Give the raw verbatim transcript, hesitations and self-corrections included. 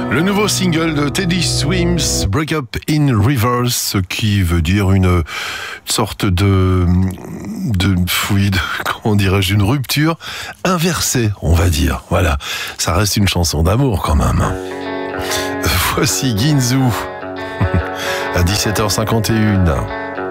Le nouveau single de Teddy Swims, Break Up in Reverse, ce qui veut dire une sorte de, de fluide, comment dirais-je, une rupture inversée, on va dire. Voilà, ça reste une chanson d'amour quand même. Voici Ginzu à dix-sept heures cinquante et une.